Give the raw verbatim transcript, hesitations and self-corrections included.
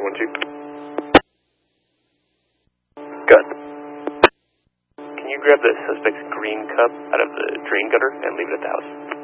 one two. Gun. Can you grab the suspect's green cup out of the drain gutter and leave it at the house?